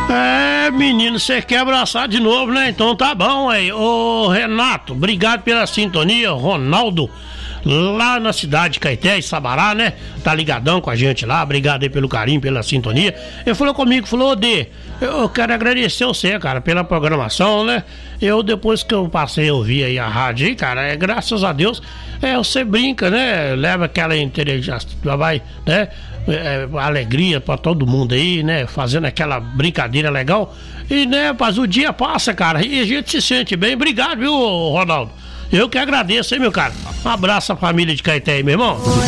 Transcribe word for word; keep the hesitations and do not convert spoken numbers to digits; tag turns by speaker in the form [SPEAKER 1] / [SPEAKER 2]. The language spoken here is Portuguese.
[SPEAKER 1] É, menino, você quer abraçar de novo, né? Então tá bom aí. Ô, Renato, obrigado pela sintonia. Ronaldo, lá na cidade de Caeté, Sabará, né? Tá ligadão com a gente lá. Obrigado aí pelo carinho, pela sintonia. Ele falou comigo, falou, ô Dê, eu quero agradecer você, cara, pela programação, né? Eu, depois que eu passei a ouvir aí a rádio aí, cara, é, graças a Deus, é, você brinca, né? Leva aquela inteligência, vai, né? É, alegria pra todo mundo aí, né? Fazendo aquela brincadeira legal. E, né, mas o dia passa, cara, e a gente se sente bem. Obrigado, viu, Ronaldo? Eu que agradeço, hein, meu cara? Um abraço à família de Caeté aí, meu irmão.